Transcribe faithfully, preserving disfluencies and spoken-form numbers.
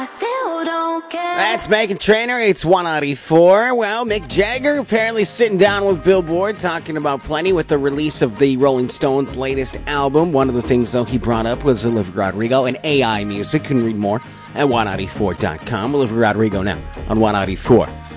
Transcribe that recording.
still don't care. That's Meghan Trainor. It's one ninety-four. Well, Mick Jagger apparently sitting down with Billboard, talking about plenty with the release of the Rolling Stones' latest album. One of the things, though, he brought up was Olivia Rodrigo and A I music. You can read more at one ninety-four dot com. Olivia Rodrigo now on one ninety-four.